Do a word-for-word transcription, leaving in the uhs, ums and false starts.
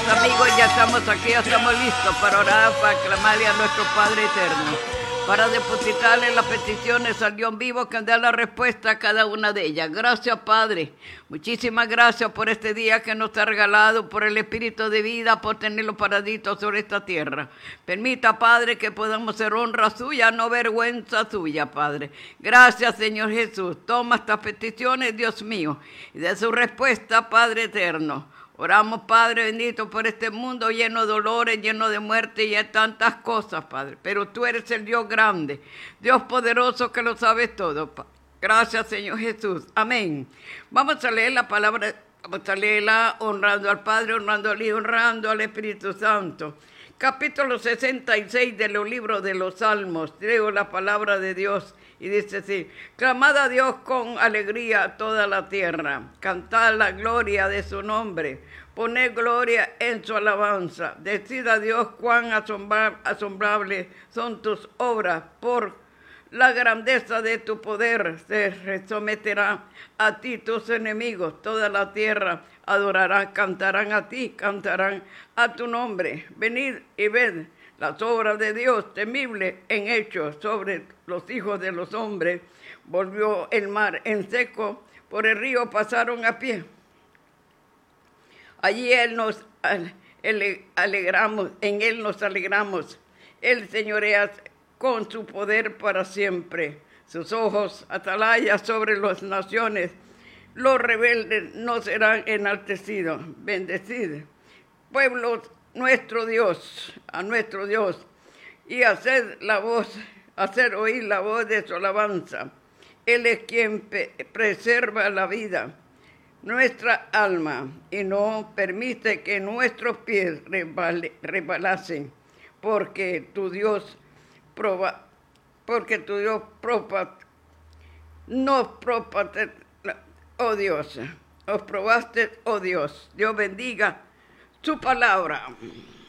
amigos, ya estamos aquí, ya estamos listos para orar, para clamarle a nuestro Padre Eterno, para depositarle las peticiones al Dios vivo que da la respuesta a cada una de ellas. Gracias, Padre. Muchísimas gracias por este día que nos ha regalado, por el Espíritu de vida, por tenerlo paradito sobre esta tierra. Permita, Padre, que podamos ser honra suya, no vergüenza suya, Padre. Gracias, Señor Jesús. Toma estas peticiones, Dios mío, y de su respuesta, Padre Eterno. Oramos, Padre bendito, por este mundo lleno de dolores, lleno de muerte y de tantas cosas, Padre. Pero tú eres el Dios grande, Dios poderoso que lo sabes todo, Padre. Gracias, Señor Jesús. Amén. Vamos a leer la palabra, vamos a leerla honrando al Padre, honrando al Hijo, honrando al Espíritu Santo. Capítulo sesenta y seis de los libros de los Salmos. Leo la palabra de Dios y dice así: clamad a Dios con alegría a toda la tierra, cantad la gloria de su nombre, poned gloria en su alabanza, decid a Dios cuán asombra- asombrables son tus obras, por la grandeza de tu poder se someterá a ti tus enemigos, toda la tierra adorará, cantarán a ti, cantarán a tu nombre. Venid y ved las obras de Dios, temibles en hechos sobre los hijos de los hombres. Volvió el mar en seco, por el río pasaron a pie. Allí él nos él alegramos, en él nos alegramos. Él señorea con su poder para siempre. Sus ojos atalayas sobre las naciones. Los rebeldes no serán enaltecidos. Bendecid, pueblo, nuestro Dios, a nuestro Dios, y hacer la voz, hacer oír la voz de su alabanza. Él es quien preserva la vida, nuestra alma, y no permite que nuestros pies rebale, rebalacen, porque tu Dios proba, porque tu Dios propa, nos propaste, oh Dios, os probaste, oh Dios. Dios bendiga su palabra.